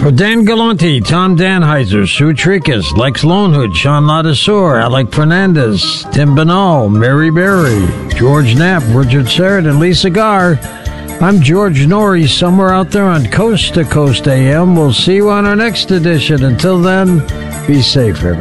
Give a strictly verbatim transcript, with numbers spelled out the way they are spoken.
For Dan Galante, Tom Danheiser, Sue Trickus, Lex Lonehood, Sean Ladisseur, Alec Fernandez, Tim Banal, Mary Berry, George Knapp, Richard Serrett, and Lisa Garr, I'm George Norrie, somewhere out there on Coast to Coast A M. We'll see you on our next edition. Until then, be safe, everyone.